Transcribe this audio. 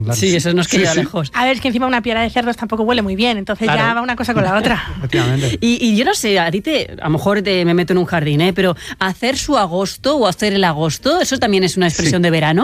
Claro. Sí, eso nos queda lejos. A ver, es que encima una piedra de cerdos tampoco huele muy bien, entonces ya va una cosa con la otra. Efectivamente. Y yo no sé, a lo mejor me meto en un jardín, pero hacer su agosto o hacer el agosto, ¿eso también es una expresión de verano?